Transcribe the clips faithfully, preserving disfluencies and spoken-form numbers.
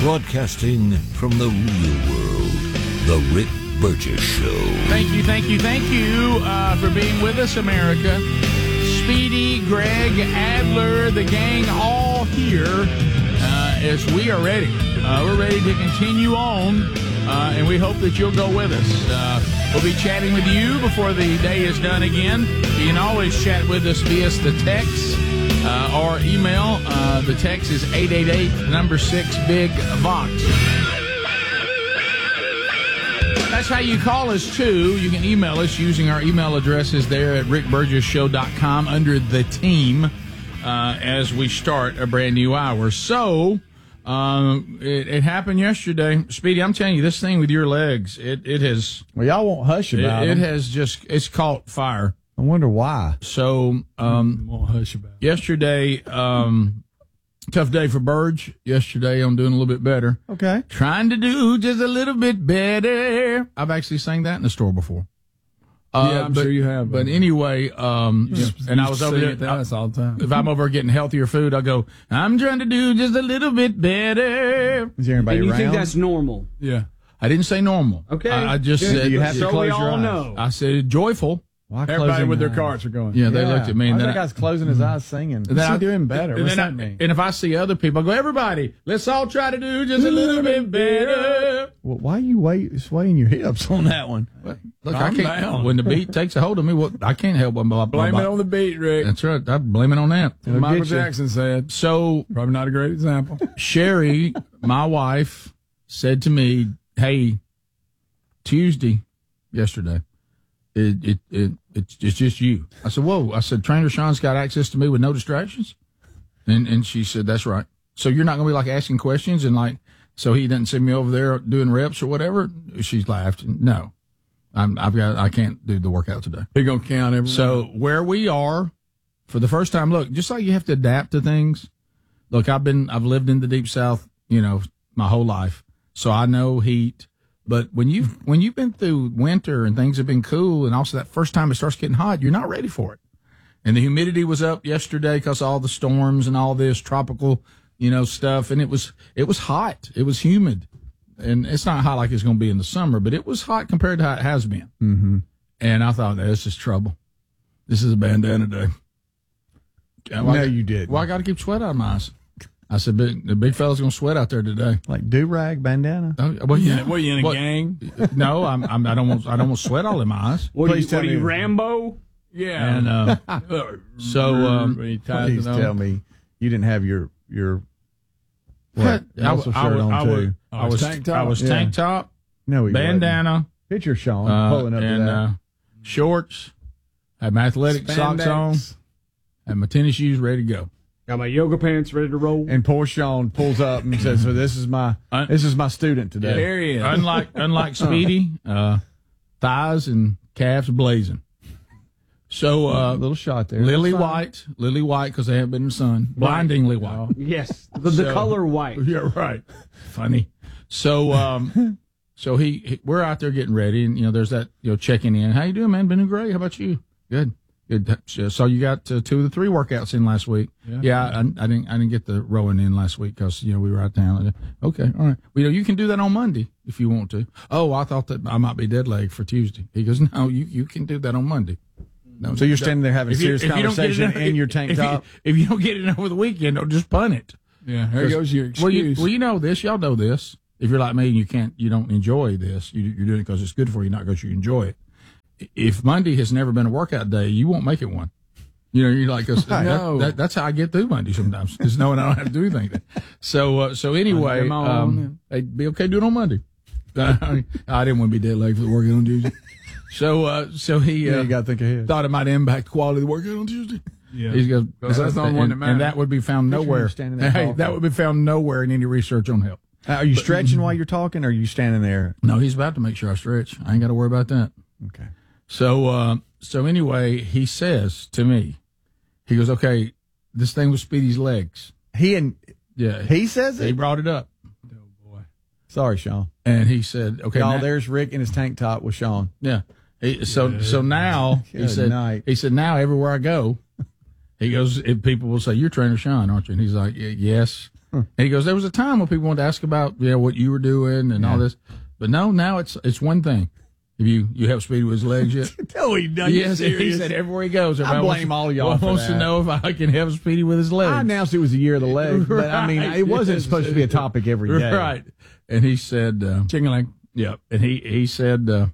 Broadcasting from the real world, The Rick Burgess Show. Thank you, thank you, thank you uh, for being with us, America. Speedy, Greg, Adler, the gang, all here uh, as we are ready. Uh, we're ready to continue on, uh, and we hope that you'll go with us. Uh, we'll be chatting with you before the day is done again. You can always chat with us via the text uh, or email. Uh, the text is eight eight eight, number six, Big Vox. That's how you call us, too. You can email us using our email addresses there at rick burgess show dot com under the team uh, as we start a brand new hour. So, um, it, it happened yesterday. Speedy, I'm telling you, this thing with your legs, it, it has... Well, y'all won't hush about it. It, it has just... It's caught fire. I wonder why. So, um... won't hush about it. Yesterday, um... tough day for Burge. Yesterday, I'm doing a little bit better. Okay. Trying to do just a little bit better. I've actually sang that in the store before. Uh, Yeah, I'm but, sure you have. But anyway, um, You and I used was to over sing there. it to us all the time. If I'm over getting healthier food, I go, I'm trying to do just a little bit better. Is there anybody And you around? think that's normal? Yeah. I didn't say normal. Okay. I, I just Good. said, Do you have to so close we your all eyes? know. I said joyful. Why Everybody closing with their eyes? carts are going. Yeah, they looked at me. I And was then like I was closing his eyes singing. And then What's I- he doing better? And, What's then that I- mean? and if I see other people, I go, everybody, let's all try to do just a little bit better. Well, why are you wait, swaying your hips on that one? Look, I Calm can't. down. When the beat takes a hold of me, what I can't help but my, Blame my, it on the beat, Rick. That's right. I blame it on that. It'll Michael get you. Jackson said. So Probably not a great example. Sherry, my wife, said to me, "Hey, Tuesday, yesterday, it it it it's, it's just you." I said, "Whoa!" I said, "Trainer Sean's got access to me with no distractions," and and she said, "That's right. So you're not going to be like asking questions and like, so he doesn't see me over there doing reps or whatever." She laughed. No, I'm I've got I can't do the workout today. He gonna count every. So where we are, for the first time, look, just like you have to adapt to things. Look, I've been, I've lived in the deep South, you know, my whole life, so I know heat. But when you when you've been through winter and things have been cool, and also that first time it starts getting hot, you're not ready for it. And the humidity was up yesterday because all the storms and all this tropical, you know, stuff, and it was it was hot, it was humid, and it's not hot like it's going to be in the summer, but it was hot compared to how it has been. Mm-hmm. And I thought, this is trouble. This is a bandana day. No, you didn't. Well, I got to keep sweat out of my eyes. I said, big, the big fella's going to sweat out there today. Like do-rag bandana? Oh, well, yeah. What, you in a What- gang? No, I'm, I'm, I don't want, I don't want sweat all in my eyes. What are Please you, tell what are you me. Rambo? Yeah. And uh, so, um, When he ties Please it on. tell me you didn't have your your what? what, I, muscle I, shirt was- on I, too. was, Oh, I was, tank top? I was Yeah. tank top, No, he bandana, wasn't. Picture Sean uh, pulling up and to that. uh, shorts. Had my athletic socks Spandex. on, and my tennis shoes ready to go. Got my yoga pants ready to roll. And poor Sean pulls up and says, "So this is my Un- this is my student today." There he is. Unlike unlike Speedy, uh, thighs and calves blazing. So A uh, little shot there. lily That's fine. white, lily white because they haven't been in the sun, blindingly white. Yes, the, the So- color white. Yeah, right. Funny. So, um, so he, he, we're out there getting ready, and you know, there's that, you know, checking in. How you doing, man? Been doing great. How about you? Good. Good. So you got uh, two of the three workouts in last week. Yeah. Yeah, I, I didn't, I didn't get the rowing in last week because you know we were out of town. Okay, all right. Well, you know, you can do that on Monday if you want to. Oh, I thought that I might be dead leg for Tuesday. He goes, no, you, you can do that on Monday. No, So you're standing there having a if you- serious if you don't get it conversation in- in your tank if you- top. If you don't get it over the weekend, don't just punt it. Yeah, here goes your excuse. Well, you, well, you know this. Y'all know this. If you're like me and you can't, you don't enjoy this, you, you're doing it because it's good for you, not because you enjoy it. If Monday has never been a workout day, you won't make it one. You know, you're like, that, No. that, that's how I get through Monday sometimes, is knowing I don't have to do anything. So, uh, so anyway, Come on, um, it'd be okay doing it on Monday. I didn't want to be dead leg for the workout on Tuesday. So, uh, so he Yeah, uh, you got to think ahead. thought it might impact the quality of the workout on Tuesday. Yeah. He's got, Because that's the only one that and, matters. and that would be found Picture him nowhere. standing there Hey, talking. that would be found nowhere in any research on health. Uh, Are you stretching while you're talking, or are you standing there? No, he's about to make sure I stretch. I ain't got to worry about that. Okay. So, uh, so anyway, he says to me, he goes, okay, this thing with Speedy's legs. He and Yeah. he says He it. brought it up. Sorry, Sean. And he said, okay, Y'all, now- there's Rick in his tank top with Sean. yeah. He, so, so now he Good said, night. he said, now everywhere I go, he goes, if people will say, you're Trainer Sean, aren't you? And he's like, "Y- yes. And he goes, there was a time when people wanted to ask about, yeah, what you were doing and all this. But no, now it's it's one thing. Have you, you helped Speedy with his legs yet? No, he doesn't. Yes, he said everywhere he goes. I blame wants, all y'all for wants that. to know if I can help Speedy with his legs. I announced it was the year of the leg, but I mean, Right. it wasn't supposed to be a topic every day. Right. And he said, uh, Chicken leg. yeah. And he, he said, uh,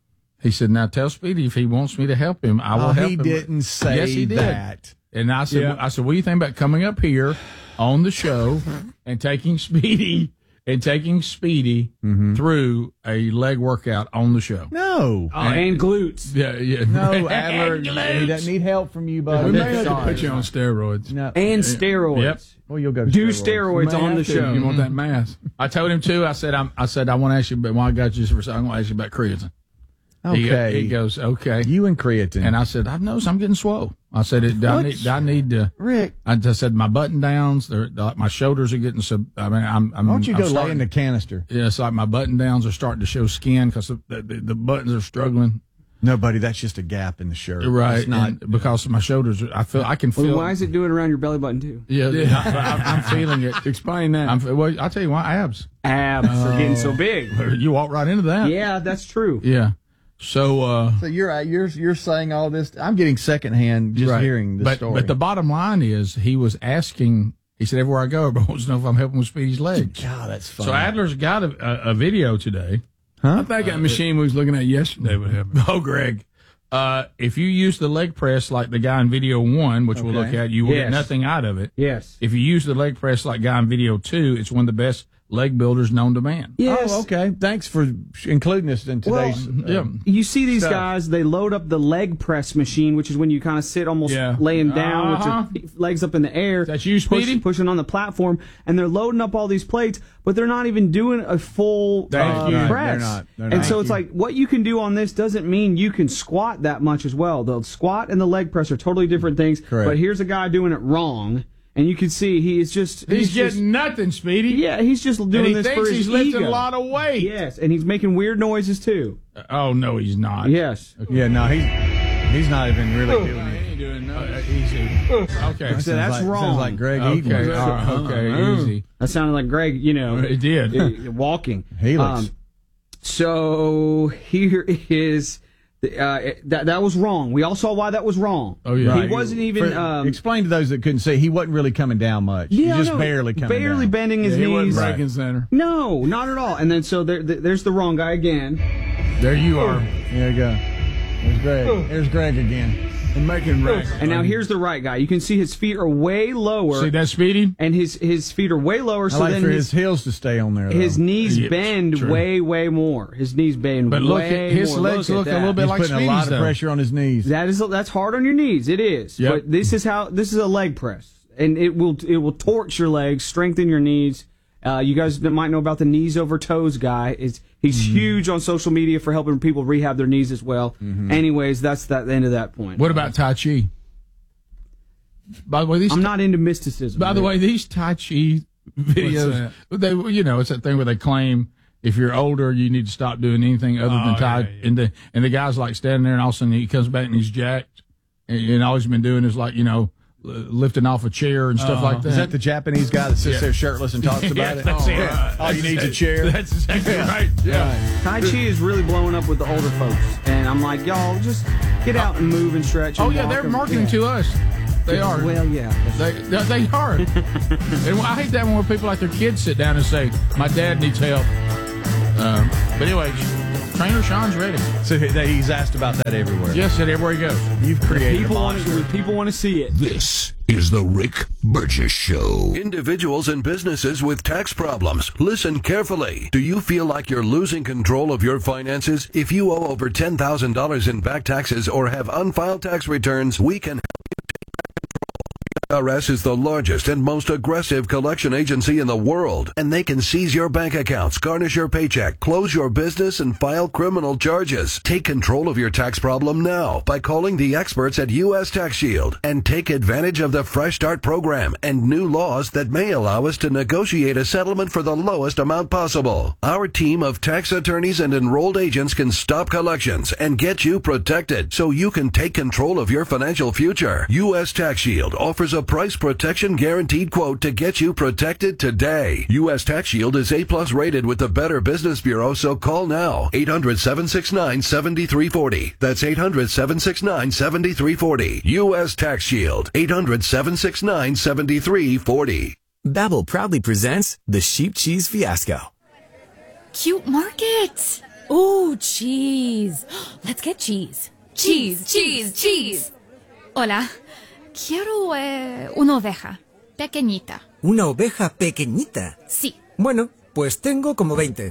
he said, now tell Speedy if he wants me to help him, I will Oh, help he him. didn't say Yes, he did. that. And I said, Yeah. I said, what do you think about coming up here on the show and taking Speedy and taking Speedy Mm-hmm. through a leg workout on the show? No. Oh, and glutes. Yeah, yeah. No, Adler, And he glutes. doesn't need help from you, buddy. We may have to Sorry. put you on steroids. No. And steroids. Yep. Well, you'll go to Do steroids. steroids May on the have to show. if You want that mass? I told him too. I said, I'm, I said, I want to ask you, but well, I got you for a second. I want to ask you about creatine. He- Okay. He, goes, okay. You and creatine. And I said, I've noticed I'm getting swole. I said, it, I What? need, I need to, Rick, I just said, my button downs, they're, they're like my shoulders are getting, sub, I mean, I'm, I'm, why don't you I'm go lay starting- in the canister? Yeah, it's like my button downs are starting to show skin because the, the, the buttons are struggling. No, buddy, that's just a gap in the shirt. Right. It's not. and because my shoulders, are, I feel, I can Well, feel. why is it doing around your belly button too? Yeah, yeah. I, I'm feeling it. Explain that. I'm, well, I'll tell you why, abs. Abs are getting so big. You walk right into that. Yeah, that's true. Yeah. So, uh, So you're you're you're saying all this. I'm getting secondhand just right. hearing the but, story. But the bottom line is he was asking, he said, everywhere I go, everyone wants to know if I'm helping with Speedy's legs. God, that's funny. So Adler's got a, a, a video today. I think that machine we was looking at yesterday would help. Oh, Greg. Uh, if you use the leg press like the guy in video one, which we'll look Okay. at, you will Yes. get nothing out of it. Yes. If you use the leg press like guy in video two, it's one of the best leg builders known to man. Yes. Oh, okay. Thanks for including this in today's. Well, uh, Yeah. You see these Stuff. guys, they load up the leg press machine, which is when you kind of sit almost Yeah. laying down Uh-huh. with your legs up in the air. That's you, push- Speedy? pushing on the platform, and they're loading up all these plates, but they're not even doing a full Thank uh, you. They're press. not. They're and not. so Thank it's you. like, what you can do on this doesn't mean you can squat that much as well. The squat and the leg press are totally different things. Correct. But here's a guy doing it wrong, and you can see he is just He's, just- getting nothing, Speedy. yeah, he's just doing And he this thinks for his he's lifting ego. a lot of weight. Yes, and he's making weird noises too. Oh, no, he's not. Yes. yeah, no, he's he's not even really doing it. He ain't doing nothing. Uh, easy. Okay. So that's Sounds like, wrong. Sounds like Greg Eaton. Okay, all right, okay, easy. That sounded like Greg, you know, It did. uh, walking. Helix. Um, so here is uh, that that was wrong. We all saw why that was wrong. Oh, yeah. He wasn't even. For- um, explain to those that couldn't see. He wasn't really coming down much. yeah, He just no, barely coming barely down. bending his He wasn't knees. breaking center. No, not at all. And then so there, there- there's the wrong guy again. There you are. There you go. There's Greg. There's Greg again. And making wreck. And now here's the right guy. You can see his feet are way lower, See that, Speedy? and his his feet are way lower. I So like then for his his heels to stay on there. Though. his knees Yeah, bend true. way way more. His knees bend But look, way at his more. legs at look a that. little bit He's like putting a lot Speedy's, of though. pressure on his knees. That is that's hard on your knees. It is. Yep. But this is how this is a leg press, and it will it will torch your legs, strengthen your knees. Uh, you guys that might know about the knees over toes guy. Is he's Mm-hmm. huge on social media for helping people rehab their knees as well. Mm-hmm. Anyways, that's that the end of that point. What about Tai Chi? By the way, these I'm not into mysticism. By the Rick. way, these Tai Chi videos, they you know, it's that thing where they claim if you're older, you need to stop doing anything other than Oh, Tai. yeah, yeah. And the and the guy's like standing there, and all of a sudden he comes back and he's jacked, and, and all he's been doing is like you know l- lifting off a chair and stuff like that. Is that the Japanese guy that sits Yeah. there shirtless and talks about Yeah, it? that's oh, it. right. All you need is a chair. That's exactly right. Yeah. Tai Chi is really blowing up with the older folks, and I'm like, y'all, just get out and move and stretch. Oh and yeah, walk they're and- marketing yeah. to us. They are. Well, yeah. They, they, they are. And I hate that when people like their kids sit down and say, my dad needs help. Um, but anyway, Trainer Sean's ready. So he- that- he's asked about that everywhere. Yes, and everywhere he goes. You've created People a want monster. to, people want to see it. This is the Rick Burgess Show. Individuals and businesses with tax problems, listen carefully. Do you feel like you're losing control of your finances? If you owe over ten thousand dollars in back taxes or have unfiled tax returns, we can help you take back control. The I R S is the largest and most aggressive collection agency in the world, and they can seize your bank accounts, garnish your paycheck, close your business, and file criminal charges. Take control of your tax problem now by calling the experts at U S Tax Shield and take advantage of the Fresh Start program and new laws that may allow us to negotiate a settlement for the lowest amount possible. Our team of tax attorneys and enrolled agents can stop collections and get you protected so you can take control of your financial future. U S Tax Shield offers a a price protection guaranteed quote to get you protected today. U S Tax Shield is A plus rated with the Better Business Bureau, so call now. eight hundred, seven six nine, seven three four zero. That's eight hundred, seven six nine, seven three four zero. U S Tax Shield. eight hundred, seven six nine, seven three four zero. Babbel proudly presents the Sheep Cheese Fiasco. Cute market. Ooh, cheese. Let's get cheese. Cheese, cheese, cheese. Hola. Quiero eh, una oveja. Pequeñita. ¿Una oveja pequeñita? Sí. Bueno, pues tengo como veinte.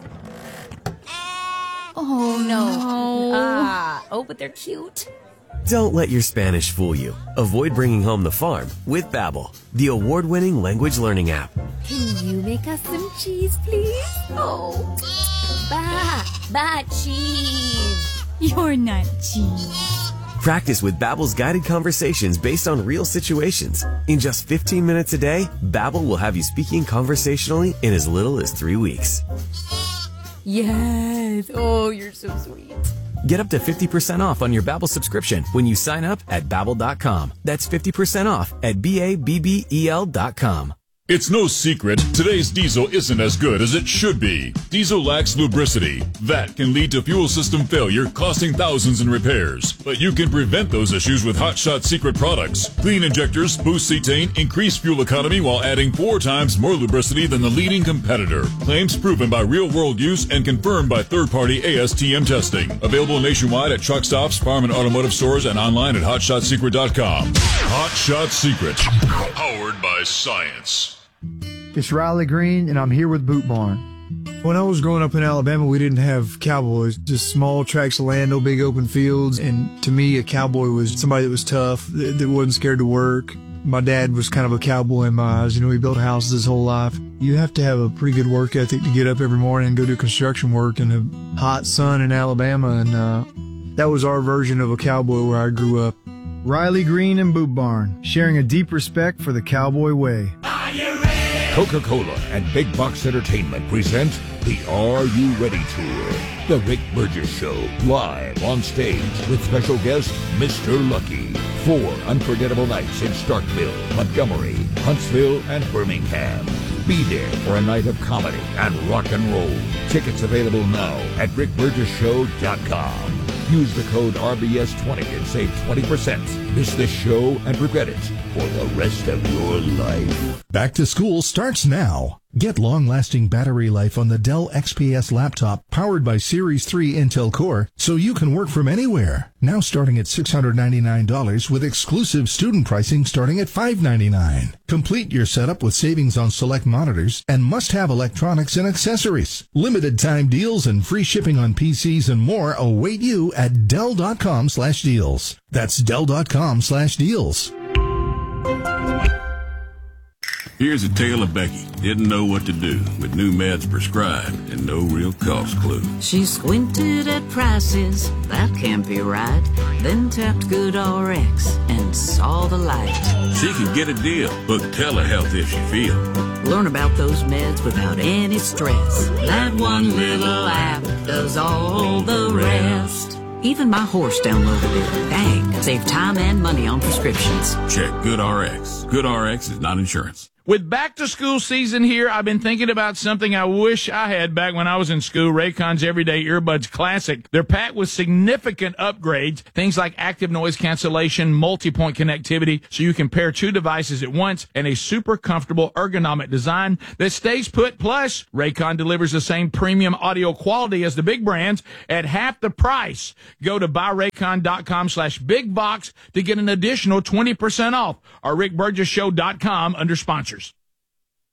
Oh, no. Ah, oh, but they're cute. Don't let your Spanish fool you. Avoid bringing home the farm with Babbel, the award-winning language learning app. Can you make us some cheese, please? Oh. Ba, ba, cheese. You're not cheese. Practice with Babbel's guided conversations based on real situations. In just fifteen minutes a day, Babbel will have you speaking conversationally in as little as three weeks. Yes. Oh, you're so sweet. Get up to fifty percent off on your Babbel subscription when you sign up at Babbel dot com. That's fifty percent off at B A B B E L dot com. It's no secret, today's diesel isn't as good as it should be. Diesel lacks lubricity. That can lead to fuel system failure, costing thousands in repairs. But you can prevent those issues with Hot Shot Secret products. Clean injectors boost cetane, increase fuel economy while adding four times more lubricity than the leading competitor. Claims proven by real-world use and confirmed by third-party A S T M testing. Available nationwide at truck stops, farm and automotive stores, and online at hot shot secret dot com. Hot Shot Secret, powered by science. It's Riley Green, and I'm here with Boot Barn. When I was growing up in Alabama, we didn't have cowboys, just small tracts of land, no big open fields. And to me, a cowboy was somebody that was tough, that, that wasn't scared to work. My dad was kind of a cowboy in my eyes. You know, he built houses his whole life. You have to have a pretty good work ethic to get up every morning and go do construction work in the hot sun in Alabama. And uh, that was our version of a cowboy where I grew up. Riley Green and Boot Barn, sharing a deep respect for the cowboy way. Coca-Cola and Big Box Entertainment present the Are You Ready Tour. The Rick Burgess Show, live on stage with special guest Mister Lucky. Four unforgettable nights in Starkville, Montgomery, Huntsville, and Birmingham. Be there for a night of comedy and rock and roll. Tickets available now at rick burgess show dot com. Use the code R B S twenty and save twenty percent. Miss this show and regret it for the rest of your life. Back to school starts now. Get long-lasting battery life on the Dell X P S laptop powered by Series three Intel Core so you can work from anywhere. Now starting at six hundred ninety-nine dollars with exclusive student pricing starting at five hundred ninety-nine dollars. Complete your setup with savings on select monitors and must-have electronics and accessories. Limited time deals and free shipping on P Cs and more await you at Dell dot com slash deals. That's Dell dot com slash deals. Here's a tale of Becky. Didn't know what to do with new meds prescribed and no real cost clue. She squinted at prices, that can't be right. Then tapped GoodRx and saw the light. She could get a deal. Book telehealth if she feel. Learn about those meds without any stress. That one little app does all the rest. Even my horse downloaded it. Bang! Save time and money on prescriptions. Check GoodRx. GoodRx is not insurance. With back to school season here, I've been thinking about something I wish I had back when I was in school. Raycon's Everyday Earbuds Classic. They're packed with significant upgrades, things like active noise cancellation, multi-point connectivity, so you can pair two devices at once, and a super comfortable ergonomic design that stays put. Plus, Raycon delivers the same premium audio quality as the big brands at half the price. Go to buy raycon dot com slash big box to get an additional twenty percent off, or rick burgess show dot com under sponsor.